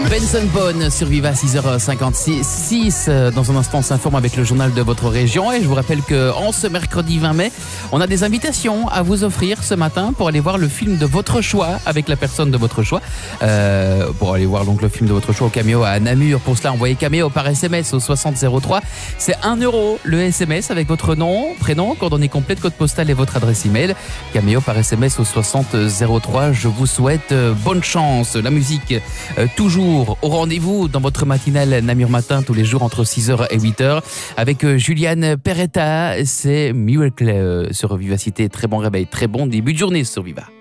Benson Boone sur Viva 6h56. Dans un instant, on s'informe avec le journal de votre région. Et je vous rappelle qu'en ce mercredi 20 mai, on a des invitations à vous offrir ce matin pour aller voir le film de votre choix avec la personne de votre choix. Pour aller voir donc le film de votre choix au Caméo à Namur. Pour cela, envoyez Caméo par SMS au 6003. C'est 1 € le SMS avec votre nom, prénom, coordonnées complètes, code postal et votre adresse email. Caméo par SMS au 6003. Je vous souhaite bonne chance. La musique, toujours au rendez-vous dans votre matinale Namur Matin, tous les jours entre 6h et 8h. Avec Juliane Peretta, c'est Miracle sur Vivacité. Très bon réveil, très bon début de journée sur Viva.